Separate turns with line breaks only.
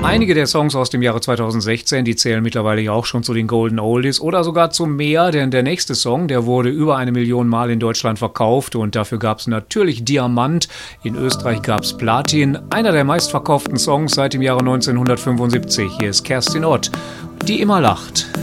Einige der Songs aus dem Jahre 2016, die zählen mittlerweile ja auch schon zu den Golden Oldies oder sogar zu mehr, denn der nächste Song, der wurde über 1 Million Mal in Deutschland verkauft und dafür gab es natürlich Diamant, in Österreich gab es Platin, einer der meistverkauften Songs seit dem Jahre 1975. Hier ist Kerstin Ott, die immer lacht.